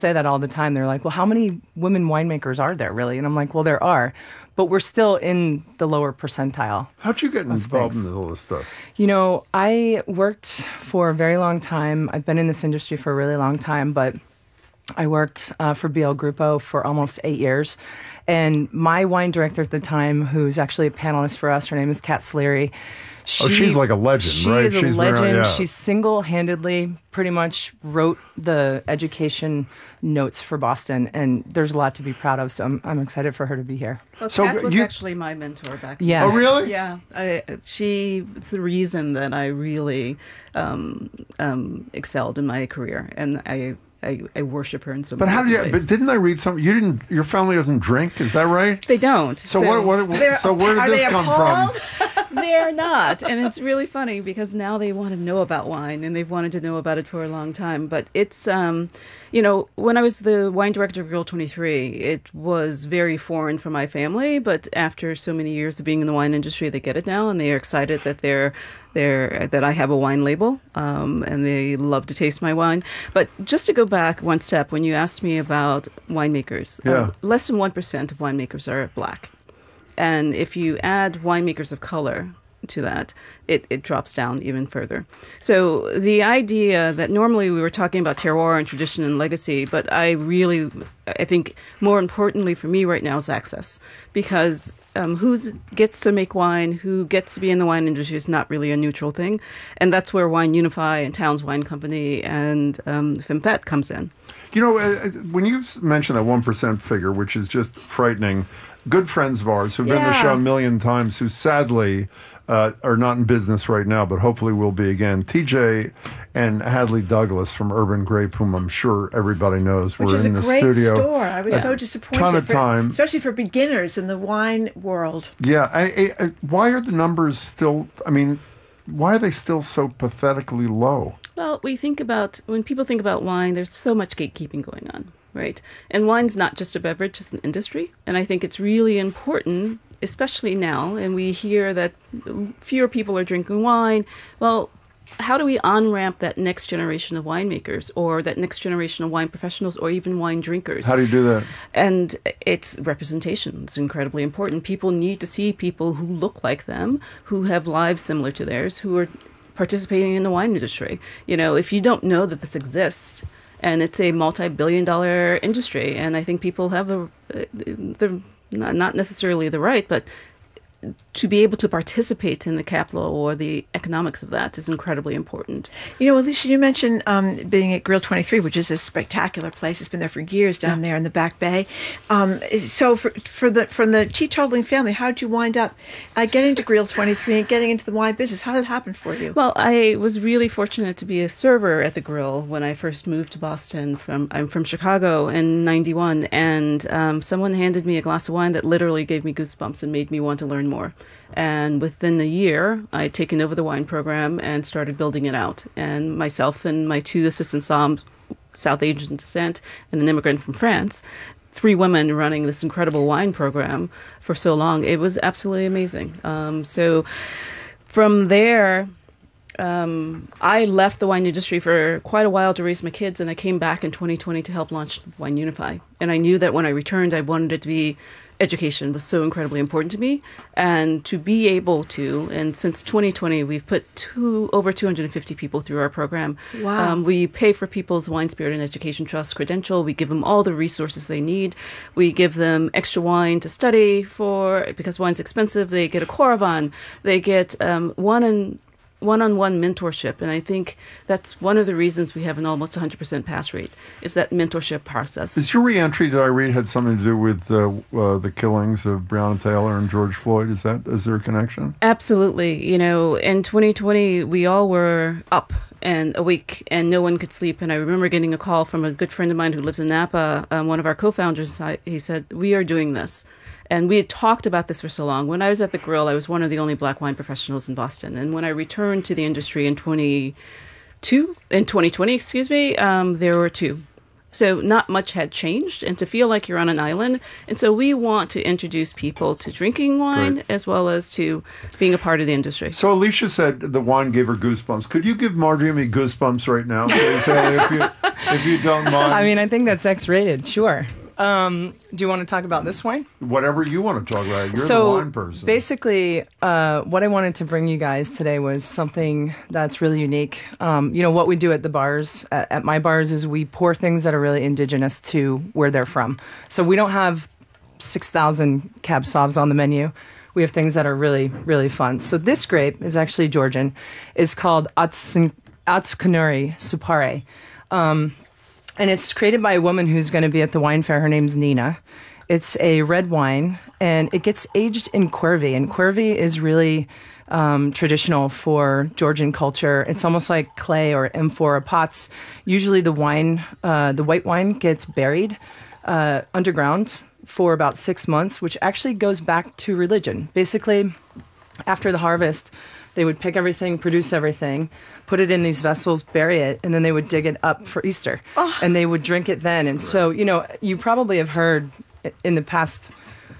say that all the time. They're like, well, how many women winemakers are there really? And I'm like, well, there are, but we're still in the lower percentile. How'd you get involved in all this stuff? You know, I worked for a very long time. I've been in this industry for a really long time, but I worked for BL Gruppo for almost 8 years. And my wine director at the time, who's actually a panelist for us, her name is Kat Sleary. She's like a legend, right? She's a legend. She single-handedly pretty much wrote the education notes for Boston, and there's a lot to be proud of, so I'm excited for her to be here. Well, Kat was actually my mentor back then. Yeah. Oh, really? Yeah. It's the reason that I really excelled in my career, and I worship her in so many ways. But how do you? But didn't I read something? You didn't. Your family doesn't drink. Is that right? They don't. So where did this come from? They're not, and it's really funny because now they want to know about wine, and they've wanted to know about it for a long time. But it's, you know, when I was the wine director of Grill 23, it was very foreign for my family. But after so many years of being in the wine industry, they get it now, and they are excited that that I have a wine label, and they love to taste my wine. But just to go back one step, when you asked me about winemakers, less than 1% of winemakers are Black. And if you add winemakers of color to that, it drops down even further. So the idea that normally we were talking about terroir and tradition and legacy, but I think more importantly for me right now is access. Because who gets to make wine, who gets to be in the wine industry is not really a neutral thing. And that's where Wine Unify and Towns Wine Company and FemFet comes in. You know, when you mention that 1% figure, which is just frightening, good friends of ours who've been on the show a million times, who sadly are not in business right now, but hopefully will be again. TJ and Hadley Douglas from Urban Grape, whom I'm sure everybody knows, were in the studio. Which is a great store. I was so disappointed. Ton of time. Especially for beginners in the wine world. Yeah. Why are the numbers still, why are they still so pathetically low? Well, when people think about wine, there's so much gatekeeping going on, right? And wine's not just a beverage, it's an industry. And I think it's really important, especially now, and we hear that fewer people are drinking wine. Well, how do we on-ramp that next generation of winemakers or that next generation of wine professionals or even wine drinkers? How do you do that? And it's representation. It's incredibly important. People need to see people who look like them, who have lives similar to theirs, who are participating in the wine industry. You know, if you don't know that this exists, and it's a multi-billion-dollar industry, and I think people have the not necessarily the right, but to be able to participate in the capital or the economics of that is incredibly important. You know, Alicia, you mentioned being at Grill 23, which is a spectacular place. It's been there for years down there in the Back Bay. So from the teetotaling family, how did you wind up getting to Grill 23 and getting into the wine business? How did it happen for you? Well, I was really fortunate to be a server at the Grill when I first moved to Boston. I'm from Chicago in '91, and someone handed me a glass of wine that literally gave me goosebumps and made me want to learn more. And within a year, I had taken over the wine program and started building it out. And myself and my two assistant somms, South Asian descent, and an immigrant from France, 3 women running this incredible wine program for so long. It was absolutely amazing. So from there, I left the wine industry for quite a while to raise my kids, and I came back in 2020 to help launch Wine Unify. And I knew that when I returned, I wanted it to be education was so incredibly important to me, and to be able to, and since 2020, we've put over 250 people through our program. Wow. We pay for people's Wine Spirit and Education Trust credential. We give them all the resources they need. We give them extra wine to study for, because wine's expensive. They get a Coravin. They get one-on-one mentorship, and I think that's one of the reasons we have an almost 100% pass rate, is that mentorship process. Is your reentry, did I read, had something to do with the killings of Breonna Taylor and George Floyd? Is there a connection? Absolutely. You know, in 2020, we all were up and awake, and no one could sleep. And I remember getting a call from a good friend of mine who lives in Napa, one of our co-founders. He said, "We are doing this." And we had talked about this for so long. When I was at the Grill, I was one of the only Black wine professionals in Boston. And when I returned to the industry in 2020, there were 2. So not much had changed, and to feel like you're on an island. And so we want to introduce people to drinking wine as well as to being a part of the industry. So Alicia said the wine gave her goosebumps. Could you give Marjorie goosebumps right now? if you don't mind. I mean, I think that's X-rated. Sure. Do you want to talk about this wine? Whatever you want to talk about. You're the wine person. Basically, what I wanted to bring you guys today was something that's really unique. What we do at the bars, at my bars, is we pour things that are really indigenous to where they're from. So we don't have 6,000 Cab Sauves on the menu. We have things that are really, really fun. So this grape is actually Georgian. It's called Atskanuri Supare. And it's created by a woman who's going to be at the wine fair. Her name's Nina. It's a red wine, and it gets aged in Quervy. And Quervy is really traditional for Georgian culture. It's almost like clay or amphora pots. Usually the white wine gets buried underground for about 6 months, which actually goes back to religion. Basically, after the harvest, they would pick everything, produce everything, put it in these vessels, bury it, and then they would dig it up for Easter. Oh. And they would drink it then. And so, you probably have heard in the past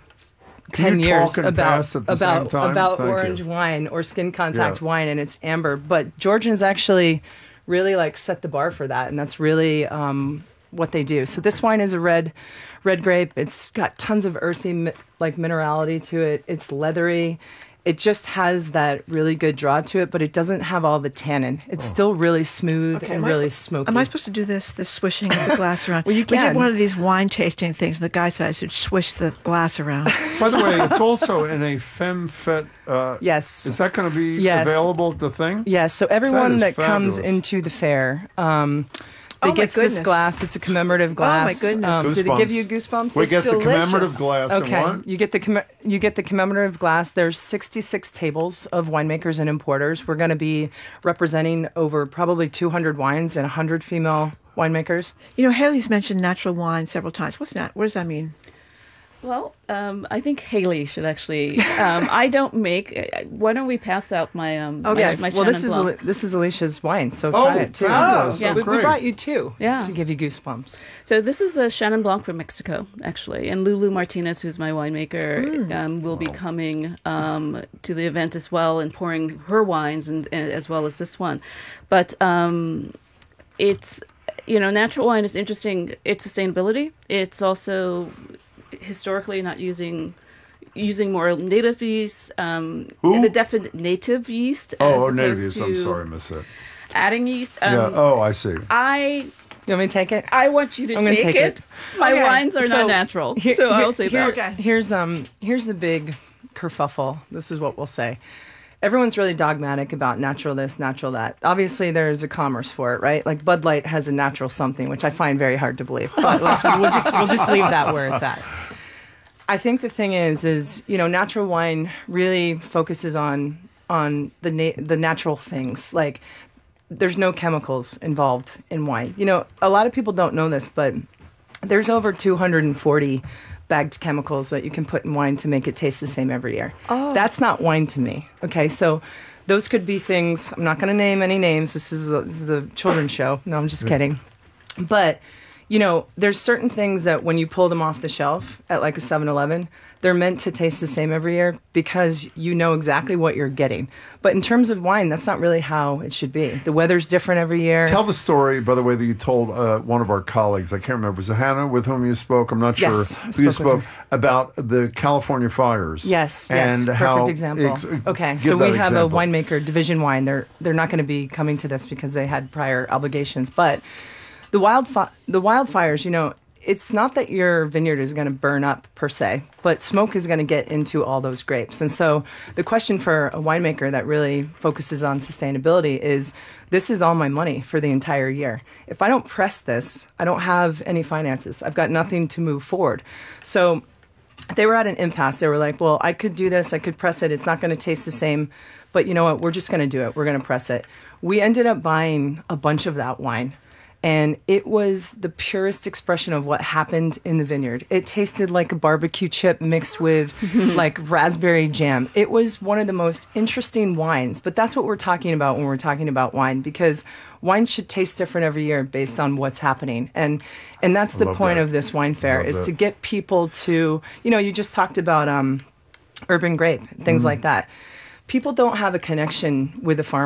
10 years about orange wine or skin contact wine, and it's amber. But Georgians actually really set the bar for that, and that's really what they do. So this wine is a red grape. It's got tons of earthy minerality to it. It's leathery. It just has that really good draw to it, but it doesn't have all the tannin. It's still really smooth and really smoky. Am I supposed to do this swishing of the glass around? Well, you can. We did one of these wine tasting things, and the guy said I should swish the glass around. By the way, it's also in a femme fete. Yes. Is that going to be available at the thing? Yes. So everyone that comes into the fair... They get this glass. It's a commemorative glass. Oh my goodness! Did it give you goosebumps? We get the commemorative glass. Okay, and what? you get the commemorative glass. There's 66 tables of winemakers and importers. We're going to be representing over probably 200 wines and 100 female winemakers. Haley's mentioned natural wine several times. What does that mean? Well, I think Haley should actually. I don't make. Why don't we pass out my? Yes. My well, this Chenin is Alicia's wine, so try it too. Fabulous. Yeah. We brought you two. Yeah. To give you goosebumps. So this is a Chenin Blanc from Mexico, actually, and Lulu Martinez, who's my winemaker, will be coming to the event as well and pouring her wines and as well as this one, but it's natural wine is interesting. It's sustainability. It's also historically not using more native yeast, the definite native yeast. Native yeast. I'm sorry, I missed it. Adding yeast. I see. You want me to take it? I want you to take it. My wines are not natural, so I'll say that. Okay. Here's the big kerfuffle. This is what we'll say. Everyone's really dogmatic about natural this, natural that. Obviously, there's a commerce for it, right? Like Bud Light has a natural something, which I find very hard to believe. But we'll just leave that where it's at. I think the thing is natural wine really focuses on the natural things. Like there's no chemicals involved in wine. A lot of people don't know this, but there's over 240 bagged chemicals that you can put in wine to make it taste the same every year. Oh. That's not wine to me. Okay, so those could be things. I'm not going to name any names. This is a children's show. No, I'm just kidding. But there's certain things that when you pull them off the shelf at like a 7-Eleven, they're meant to taste the same every year because you know exactly what you're getting. But in terms of wine, that's not really how it should be. The weather's different every year. Tell the story, by the way, that you told one of our colleagues. I can't remember. Was it Hannah with whom you spoke? I'm not sure who you spoke about the California fires. Yes, and perfect how example. Okay, so we have a winemaker, Division Wine. They're not going to be coming to this because they had prior obligations. But the wildfires, it's not that your vineyard is going to burn up per se, but smoke is going to get into all those grapes. And so the question for a winemaker that really focuses on sustainability is, this is all my money for the entire year. If I don't press this, I don't have any finances. I've got nothing to move forward. So they were at an impasse. They were like, well, I could do this. I could press it. It's not going to taste the same. But you know what? We're just going to do it. We're going to press it. We ended up buying a bunch of that wine. And it was the purest expression of what happened in the vineyard. It tasted like a barbecue chip mixed with like raspberry jam. It was one of the most interesting wines. But that's what we're talking about when we're talking about wine, because wine should taste different every year based on what's happening. And that's the point of this wine fair, is to get people to, you just talked about urban grape, things like that. People don't have a connection with the farmer.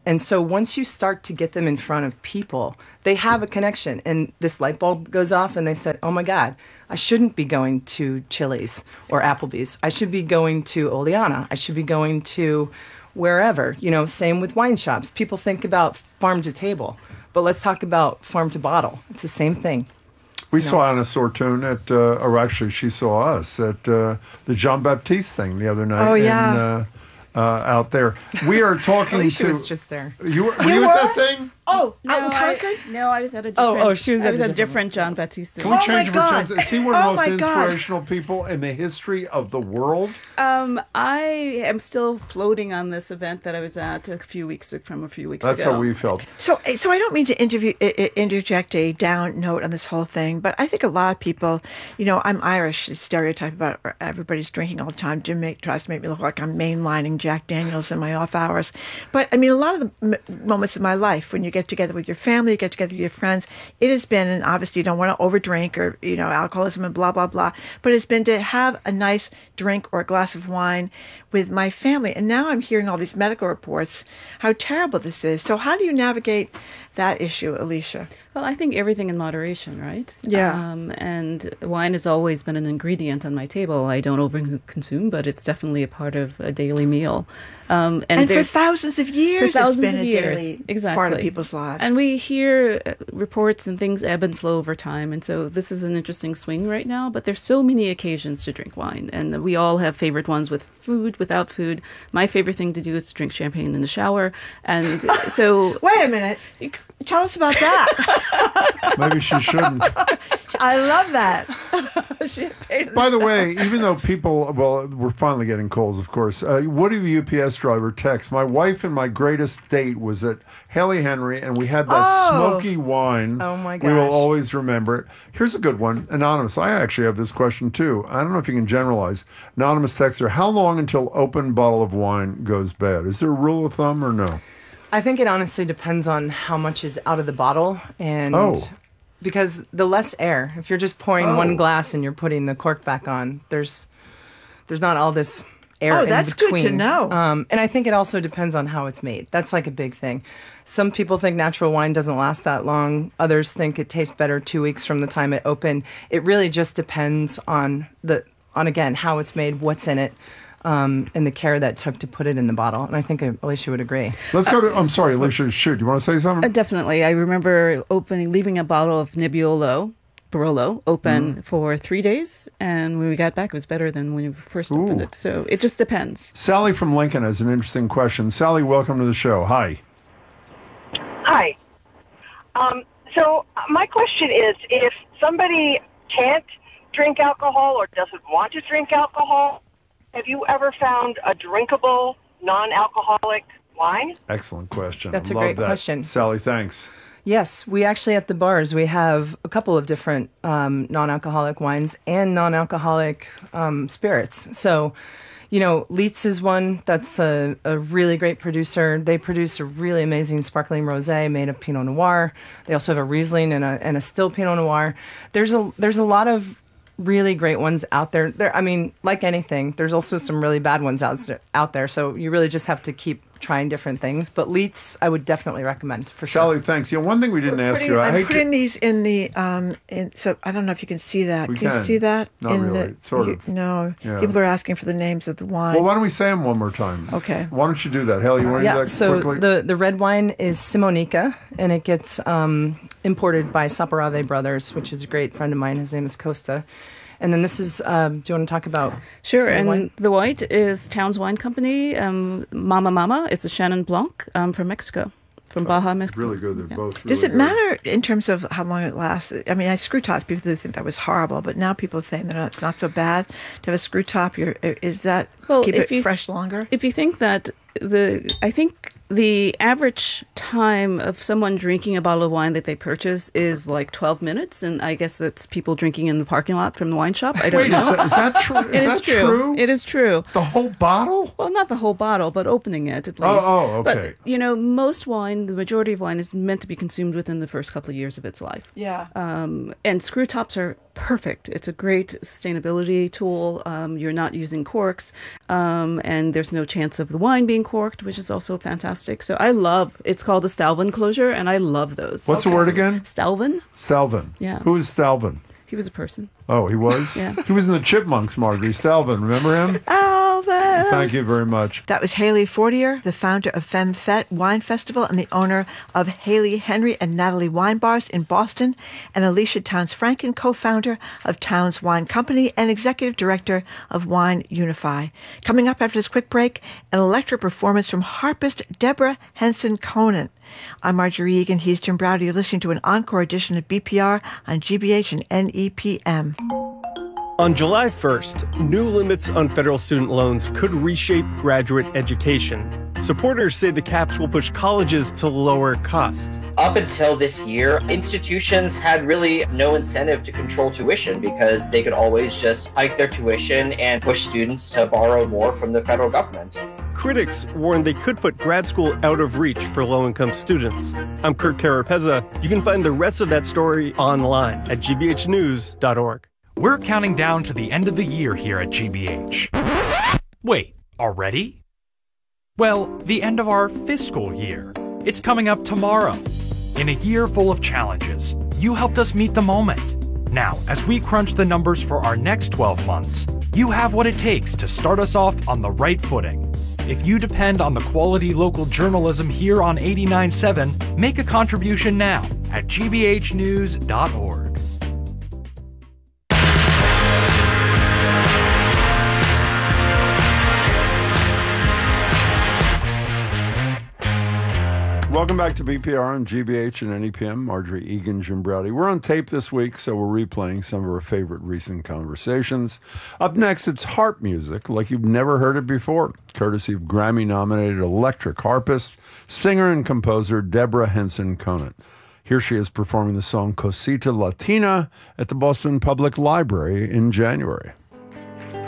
And so once you start to get them in front of people, they have a connection. And this light bulb goes off and they said, oh my God, I shouldn't be going to Chili's or Applebee's. I should be going to Oleana. I should be going to wherever. Same with wine shops. People think about farm to table, but let's talk about farm to bottle. It's the same thing. We saw Anna Sortun or actually she saw us at the Jean Baptiste thing the other night. Oh, yeah. In, out there. We are talking Alicia to... was just there. Were you at that thing? Oh, No, out in Concord? I was at a different. she was at I was a at a different different John Baptiste. Can we Oh, change my God. of Is he one of Oh, the most my God. inspirational people in the history of the world? I am still floating on this event that I was at a few weeks ago. That's how we felt. So I don't mean to interject a down note on this whole thing, but I think a lot of people, I'm Irish, the stereotype about everybody's drinking all the time. Jim tries to make me look like I'm mainlining Jack Daniels in my off hours. But I mean, a lot of the moments of my life when you get together with your family, you get together with your friends, it has been, and obviously you don't want to overdrink or, alcoholism and blah, blah, blah, but it's been to have a nice drink or a glass of wine with my family. And now I'm hearing all these medical reports, how terrible this is. So how do you navigate that issue, Alicia? Well, I think everything in moderation, right? Yeah. And wine has always been an ingredient on my table. I don't overconsume, but it's definitely a part of a daily meal. And for thousands of years, it's been a daily exactly. part of people's lives. And we hear reports and things ebb and flow over time. And so this is an interesting swing right now, but there's so many occasions to drink wine. And we all have favorite ones with food, without food. My favorite thing to do is to drink champagne in the shower. And so... Wait a minute. Tell us about that. Maybe she shouldn't. I love that. By the way, even though we're finally getting calls, of course. Woody, the UPS driver, texts, my wife and my greatest date was at Haley Henry, and we had that smoky wine. Oh, my gosh. We will always remember it. Here's a good one. Anonymous, I actually have this question, too. I don't know if you can generalize. Anonymous texter, how long until open bottle of wine goes bad? Is there a rule of thumb or no? I think it honestly depends on how much is out of the bottle and because the less air, if you're just pouring one glass and you're putting the cork back on, there's not all this air in that's between. good to know. And I think it also depends on how it's made. That's like a big thing. Some people think natural wine doesn't last that long. Others think it tastes better 2 weeks from the time it opened. It really just depends on again, how it's made, what's in it. And the care that took to put it in the bottle. And I think Alicia would agree. Let's go to, I'm sorry, Alicia, shoot. You want to say something? Definitely. I remember leaving a bottle of Barolo open for 3 days. And when we got back, it was better than when we first opened it. So it just depends. Sally from Lincoln has an interesting question. Sally, welcome to the show. Hi. Hi. So my question is, if somebody can't drink alcohol or doesn't want to drink alcohol, have you ever found a drinkable, non-alcoholic wine? Excellent question. That's a Love great that. question. Sally, thanks. Yes, we actually at the bars, we have a couple of different non-alcoholic wines and non-alcoholic spirits. So, Leitz is one that's a really great producer. They produce a really amazing sparkling rosé made of Pinot Noir. They also have a Riesling and a still Pinot Noir. There's a lot of really great ones out there. I mean, like anything, there's also some really bad ones out there. So you really just have to keep trying different things. But Leitz, I would definitely recommend for sure. Sally, thanks. One thing we didn't ask you. I'm putting these in the so I don't know if you can see that. Can you see that? Not really. Sort of. No. Yeah. People are asking for the names of the wine. Well, why don't we say them one more time? Okay. Why don't you do that? Haley, you want to do that so quickly? the red wine is Simonica, and it gets imported by Saporave Brothers, which is a great friend of mine. His name is Costa. And then this is, do you want to talk about? Sure. And wine? the white is Towns Wine Company, Mama. It's a Chenin Blanc from Mexico, from Baja, Mexico. Really good. They're both really Does it good. matter in terms of how long it lasts? I mean, screw tops, people do think that was horrible, but now people think that it's not so bad to have a screw top. Keep it fresh longer? If you think that I think the average time of someone drinking a bottle of wine that they purchase is like 12 minutes, and I guess that's people drinking in the parking lot from the wine shop. I don't know. Is that true? It is true. It is true. The whole bottle? Well, not the whole bottle, but opening it at least. Oh, okay. But, most wine, the majority of wine is meant to be consumed within the first couple of years of its life. Yeah. And screw tops are perfect. It's a great sustainability tool. You're not using corks, and there's no chance of the wine being corked, which is also fantastic. So it's called a Stalvin closure, and I love those. What's the word again? Stalvin. Stalvin. Yeah. Who is Stalvin? He was a person. Oh, he was? Yeah. He was in the Chipmunks, Marjorie. Stalvin, remember him? Alvin! Thank you very much. That was Haley Fortier, the founder of Femme Fete Wine Festival and the owner of Haley, Henry, and Natalie Wine Bars in Boston, and Alicia Towns-Franken, co-founder of Towns Wine Company and executive director of Wine Unify. Coming up after this quick break, an electric performance from harpist Deborah Henson-Conant. I'm Marjorie Egan. He's Jim Browder. You're listening to an encore edition of BPR on GBH and NEPM. On July 1st, new limits on federal student loans could reshape graduate education. Supporters say the caps will push colleges to lower costs. Up until this year, institutions had really no incentive to control tuition because they could always just hike their tuition and push students to borrow more from the federal government. Critics warn they could put grad school out of reach for low-income students. I'm Kurt Carapezza. You can find the rest of that story online at gbhnews.org. We're counting down to the end of the year here at GBH. Wait, already? Well, the end of our fiscal year. It's coming up tomorrow. In a year full of challenges, you helped us meet the moment. Now, as we crunch the numbers for our next 12 months, you have what it takes to start us off on the right footing. If you depend on the quality local journalism here on 89.7, make a contribution now at gbhnews.org. Welcome back to BPR on GBH and NEPM. Marjorie Egan, Jim Browdy. We're on tape this week, so we're replaying some of our favorite recent conversations. Up next, it's harp music like you've never heard it before, courtesy of Grammy-nominated electric harpist, singer, and composer Deborah Henson-Conant. Here she is performing the song Cosita Latina at the Boston Public Library in January.